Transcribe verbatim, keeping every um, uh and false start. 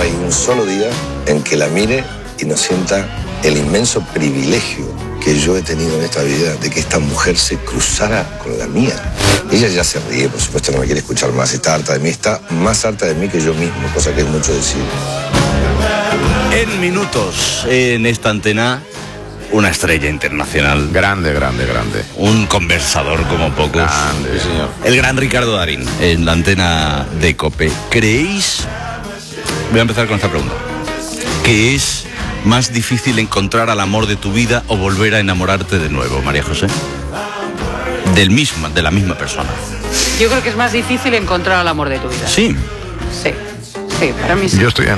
hay un solo día en que la mire y no sienta el inmenso privilegio que yo he tenido en esta vida de que esta mujer se cruzara con la mía. Ella ya se ríe, por supuesto, no me quiere escuchar más, está harta de mí, está más harta de mí que yo mismo, cosa que es mucho decir. En minutos, en esta antena, una estrella internacional. Grande, grande, grande. Un conversador como pocos. Grande, sí, señor. El gran Ricardo Darín, en la antena de COPE. ¿Creéis? Voy a empezar con esta pregunta. ¿Qué es más difícil, encontrar al amor de tu vida o volver a enamorarte de nuevo, María José? Del mismo, de la misma persona. Yo creo que es más difícil encontrar al amor de tu vida. Sí. Sí, sí, para mí sí. Yo estoy